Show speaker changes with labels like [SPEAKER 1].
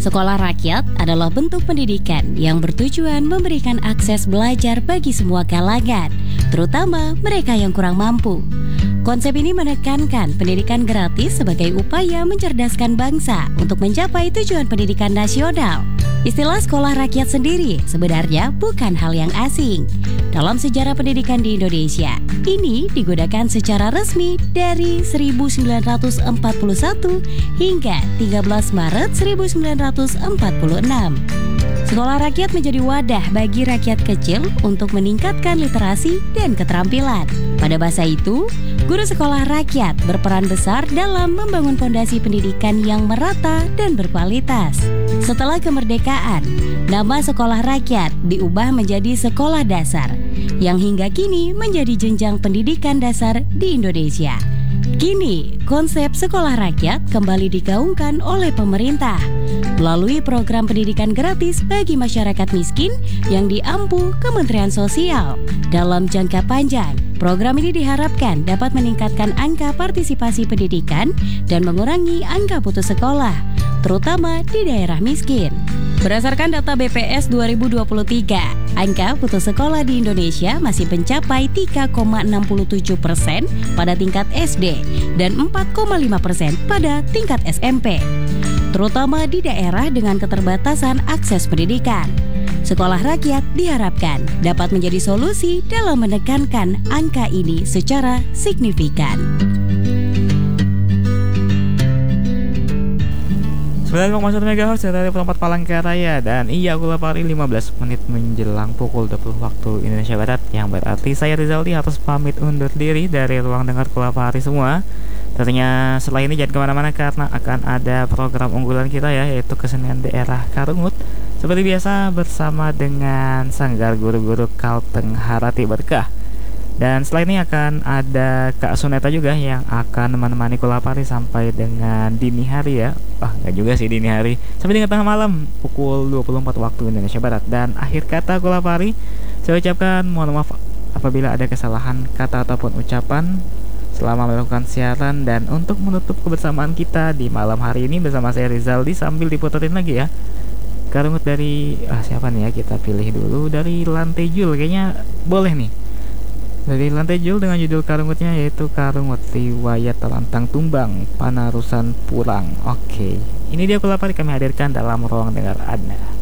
[SPEAKER 1] Sekolah rakyat adalah bentuk pendidikan yang bertujuan memberikan akses belajar bagi semua kalangan, terutama mereka yang kurang mampu. Konsep ini menekankan pendidikan gratis sebagai upaya mencerdaskan bangsa untuk mencapai tujuan pendidikan nasional. Istilah sekolah rakyat sendiri sebenarnya bukan hal yang asing. Dalam sejarah pendidikan di Indonesia, ini digunakan secara resmi dari 1941 hingga 13 Maret 1946. Sekolah rakyat menjadi wadah bagi rakyat kecil untuk meningkatkan literasi dan keterampilan. Pada masa itu, guru sekolah rakyat berperan besar dalam membangun fondasi pendidikan yang merata dan berkualitas. Setelah kemerdekaan, nama sekolah rakyat diubah menjadi sekolah dasar, yang hingga kini menjadi jenjang pendidikan dasar di Indonesia. Kini, konsep sekolah rakyat kembali digaungkan oleh pemerintah melalui program pendidikan gratis bagi masyarakat miskin yang diampu Kementerian Sosial. Dalam jangka panjang, program ini diharapkan dapat meningkatkan angka partisipasi pendidikan dan mengurangi angka putus sekolah, terutama di daerah miskin. Berdasarkan data BPS 2023, angka putus sekolah di Indonesia masih mencapai 3,67% pada tingkat SD dan 4,5% pada tingkat SMP, terutama di daerah dengan keterbatasan akses pendidikan. Sekolah rakyat diharapkan dapat menjadi solusi dalam menekankan angka ini secara signifikan.
[SPEAKER 2] 9,1 MHz dari Perempat Palangkaraya. Dan iya, aku lapari 15 menit menjelang pukul 20 waktu Indonesia Barat, yang berarti saya Rizaldi harus pamit undur diri dari ruang dengar Kulapari semua. Tentunya setelah ini jangan kemana-mana karena akan ada program unggulan kita ya, yaitu kesenian daerah Karungut. Seperti biasa bersama dengan Sanggar Guru-Guru Kalteng Harati Berkah. Dan setelah ini akan ada Kak Suneta juga yang akan menemani Kulapari sampai dengan dini hari ya. Enggak juga sih dini hari, sampai dengan tengah malam pukul 24 waktu Indonesia Barat. Dan akhir kata Kulapari, saya ucapkan mohon maaf apabila ada kesalahan kata ataupun ucapan selama melakukan siaran. Dan untuk menutup kebersamaan kita di malam hari ini bersama saya Rizaldi, sambil diputerin lagi ya Karungut dari siapa nih ya, kita pilih dulu dari Lantai Jul, kayaknya boleh nih. Dari Lantai Jul dengan judul Karungutnya yaitu Karungut Riwayat Telantang Tumbang Panarusan Purang. Oke, ini dia Kulapari kami hadirkan dalam ruang dengar Anda.